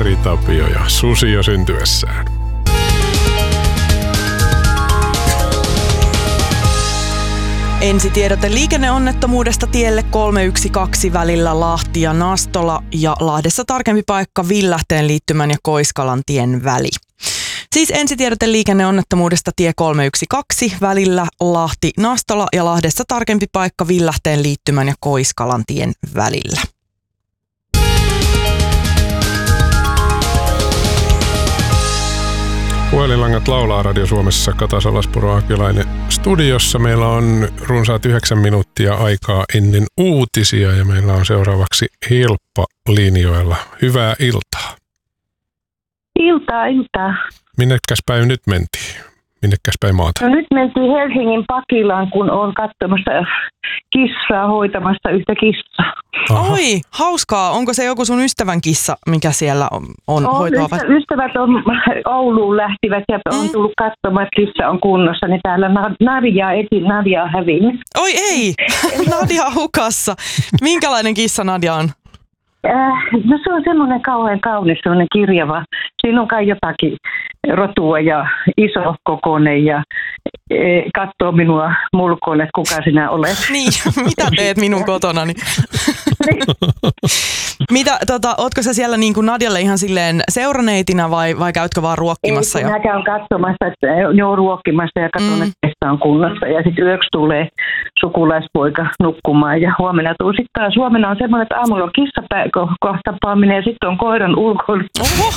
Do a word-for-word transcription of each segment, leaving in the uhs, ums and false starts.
Petteri Tapio ja susi jo syntyessään. Ensitiedote liikenneonnettomuudesta tielle kolme yksi kaksi välillä Lahti ja Nastola ja Lahdessa tarkempi paikka Villähteen liittymän ja Koiskalan tien väli. Siis ensitiedote liikenneonnettomuudesta tie kolme yksi kaksi välillä Lahti Nastola ja Lahdessa tarkempi paikka Villähteen liittymän ja Koiskalan tien välillä. Puhelinlangat laulaa Radio Suomessa. Kata Salaspuro Akilainen studiossa. Meillä on runsaat yhdeksän minuuttia aikaa ennen uutisia ja meillä on seuraavaksi Hilppa linjoilla. Hyvää iltaa. Iltaa, iltaa. Minnekäs päin nyt mentiin? Minnekäs päin maata? No nyt mentiin Helsingin Pakilaan, kun on katsomassa kissaa, hoitamassa yhtä kissaa. Aha. Oi, hauskaa. Onko se joku sun ystävän kissa, mikä siellä on, on on hoitoa? ystä, ystävät on Ouluun lähtivät ja on Mm. tullut katsomaan, että kissa on kunnossa, niin täällä Nadia eti, Nadia on hävinnyt. Oi ei, Nadia on hukassa. Minkälainen kissa Nadia on? Äh, no se on semmoinen kauhean kaunis, semmoinen kirjava. Siinä on kai jotakin rotua ja iso kokoinen ja e, katsoo minua mulkoille, että kuka sinä olet. Niin, mitä teet minun kotonani? Mitä, tota, ootko sä siellä niin kuin Nadialle ihan silleen seuraneitina vai, vai käytkö vaan ruokkimassa? Ei, Ja... mä käyn katsomassa, että joo, ruokkimassa ja katson, Mm. että kissa on kunnossa. Ja sitten yöksi tulee sukulaispoika nukkumaan ja huomenna tuu sitten taas. Huomenna on semmoinen, että aamulla on kissakohtapaaminen ja sitten on koiran ulkoilu. Oho.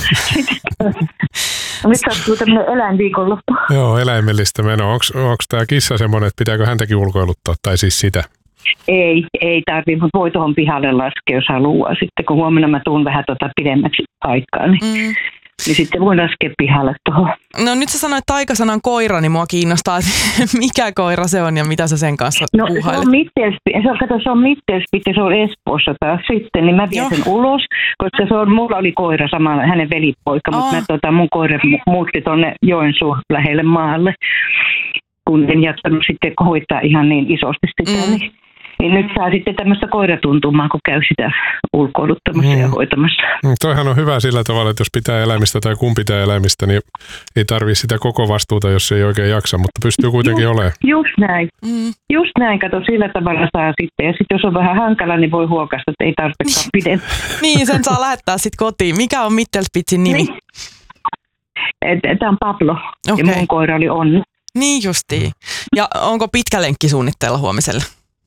Nyt sattuu tämmöinen eläinviikonloppu. Joo, eläimellistä menoa. Onko tämä kissa semmoinen, että pitääkö häntäkin ulkoiluttaa, tai siis sitä? Ei, ei tarvitse, mutta voi tuohon pihalle laskea, jos haluaa. Sitten kun huomenna mä tuun vähän tota pidemmäksi aikaa, niin, Mm. niin sitten voin laskea pihalle tuohon. No nyt sä sanoit taikasanan koira, niin mua kiinnostaa, että mikä koira se on ja mitä sä sen kanssa No se puuhailet. on Mittelspit, se on, kato, se on Mittelspit ja se on Espoossa taas sitten, niin mä vien Joo. sen ulos, koska se on, mulla oli koira samalla, hänen velipoika, mutta Aa. mä, tota, mun koira mu- muutti tonne Joensuun lähelle maalle, kun en jaksanut sitten hoitaa ihan niin isosti sitä, Mm. niin, niin nyt saa sitten tämmöistä koiratuntumaa, kun käy sitä ulkoiluttamassa Mm. ja hoitamassa. Mm, Toihan on hyvä sillä tavalla, että jos pitää eläimistä tai kun pitää eläimistä, niin ei tarvitse sitä koko vastuuta, jos ei oikein jaksa, mutta pystyy kuitenkin olemaan. Just näin. Mm. Just näin, kato, sillä tavalla saa sitten. Ja sitten jos on vähän hankala, niin voi huokasta, että ei tarvitsekaan pidempään. Niin, sen saa lähettää sitten kotiin. Mikä on Mittelspitzin nimi? Niin. Tämä on Pablo Okei. ja mun koira oli Onni. Niin justiin. Ja onko pitkä lenkki suunnitteilla huomiselle?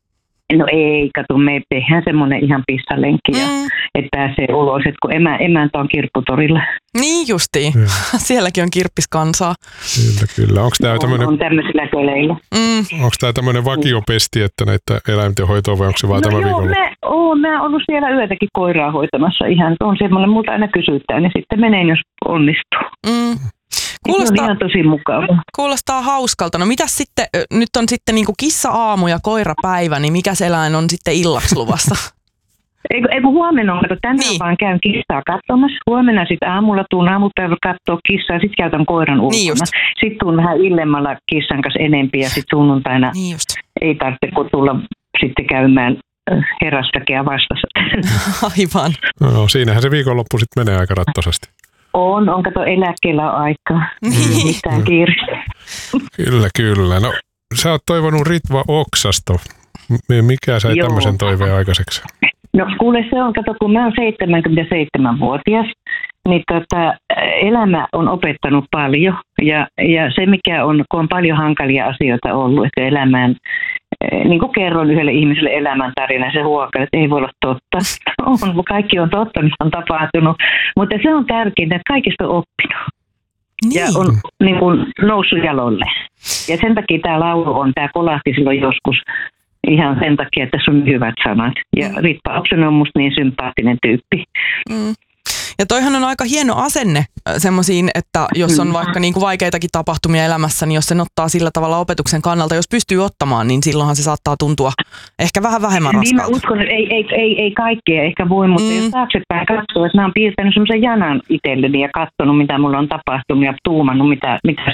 No ei, kato, me tehdään semmoinen ihan pissalenkki, ja, Mm. että pääsee ulos, että kun emä, emäntä on kirpputorilla. Niin justiin. Joo. Sielläkin on kirppiskansaa. Kyllä, kyllä. Onko tämä On, tämmöinen, on tämmöisillä keleillä. Mm. onko tämä tämmöinen vakiopesti, että näitä eläinten hoitoa vai onko se vaan No tämä joo, viikolla? mä oon, mä oon ollut siellä yötäkin koiraa hoitamassa ihan. On semmoinen, multa aina kysytään, niin sitten menen, jos onnistuu. Mm. Se on Kuulostaa, ihan tosi mukava. kuulostaa hauskalta. No mitäs sitten, ö, nyt on sitten niinku kissa-aamu ja koirapäivä, niin mikäs eläin on sitten illaksi luvassa? Eikö, eikö huomenna on, kato, tänään Niin. niin. vaan käyn kissaa katsomassa. Huomenna sitten aamulla tuun aamupäivällä katsoa kissaa, sitten käytän koiran ulkona. Niin just. Sitten tuun vähän illemmalla kissan kanssa enempi ja sitten sunnuntaina Niin just. ei tarvitse kun tulla sitten käymään äh, herrasväkeä vastassa. Aivan. No, siinähän se viikonloppu sitten menee aika rattosasti. On, on kato eläkkeellä on aikaa. Niin. Mitään kiirettä. Kyllä, kyllä. No, sä oot toivonut Ritva Oksasto. M- Mikä sai Joo. tämmöisen toiveen aikaiseksi? No kuule se on, kato kun mä oon seitsemänkymmentäseitsemänvuotias, niin tota, elämä on opettanut paljon ja, ja se mikä on, kun on paljon hankalia asioita ollut, että elämään, niin kuin kerron yhdelle ihmiselle elämäntarina, se huokaa, että ei voi olla totta. On, kaikki on totta, mitä on tapahtunut, mutta se on tärkeintä, että kaikista on oppinut. Niin. Ja on niin kuin, noussut jalolle. Ja sen takia tämä laulu on, tämä kolahti silloin joskus ihan sen takia, että tässä on hyvät sanat. Ja Mm. Ritva Oksanen on musta niin sympaattinen tyyppi. Mm. Ja toihan on aika hieno asenne semmoisiin, että jos on vaikka niinku vaikeitakin tapahtumia elämässä, niin jos sen ottaa sillä tavalla opetuksen kannalta, jos pystyy ottamaan, niin silloinhan se saattaa tuntua ehkä vähän vähemmän Niin mä raskalta. uskon, että ei, ei, ei, ei kaikkea ehkä voi, mutta Mm. jos taaksepäin katsoo, että mä oon piirtänyt semmoisen janan itselleni ja katsonut, mitä mulla on tapahtunut ja tuumannut, mitä, mitä sitten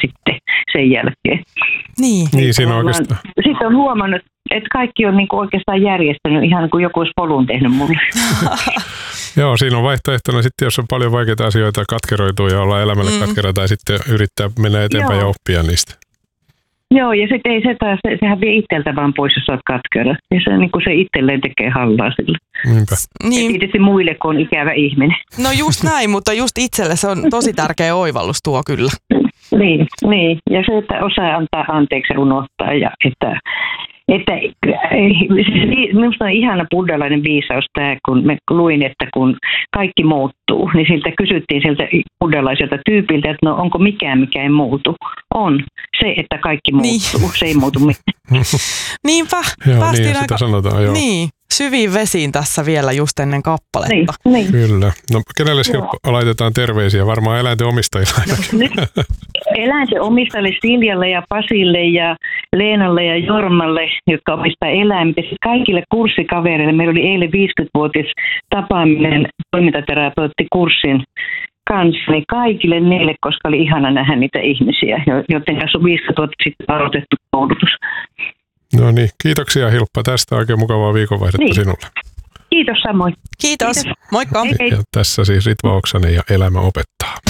sen jälkeen. Niin. Niin siinä oikeastaan. Sitten on huomannut, että kaikki on niinku oikeastaan järjestänyt ihan kuin joku olisi polun tehnyt mulle. Joo, siinä on vaihtoehtona sitten, jos on paljon vaikeita asioita katkeroitua ja olla elämälle mm. katkera tai sitten yrittää mennä eteenpäin Joo. ja oppia niistä. Joo, ja sitten ei se taas, se, sehän vie itseltä vaan pois, jos olet katkera. Ja se, niin kuin se itselleen tekee hallaa sille. Niinpä. Niin. Ja tietysti muille, kun on ikävä ihminen. No just näin, mutta just itselle se on tosi tärkeä oivallus tuo kyllä. Niin, niin, ja se, että osaa antaa anteeksi ja unohtaa, ja että, että minusta on ihana buddhalainen viisaus tämä, kun me luin, että kun kaikki muuttuu, niin siltä kysyttiin siltä buddhalaiselta tyypiltä, että no onko mikään, mikä ei muutu. On se, että kaikki muuttuu, niin. Se ei muutu mitään. Niinpä, joo, päästiin niin, aika sanotaan, joo. Niin, syviin vesiin tässä vielä just ennen kappaletta. Niin, niin. Kyllä. No kenelle Hilppa laitetaan terveisiä? Varmaan eläinten omistajille ainakin. Eläinten omistajille Siljalle ja Pasille ja Leenalle ja Jormalle, jotka omistaa eläimet. Ja kaikille kurssikavereille. Meillä oli eilen viisikymmenvuotis tapaaminen toimintaterapeuttikurssin kanssa, niin kaikille neille, koska oli ihana nähdä niitä ihmisiä, joten kanssa on viisikymmentä vuotta sitten aloitettu koulutus. No niin, kiitoksia Hilppa tästä. Oikein mukavaa viikonvaihdetta niin. sinulle. Kiitos samoin. Kiitos. Kiitos. Moikka. Ja tässä siis Ritva Oksanen ja Elämä opettaa.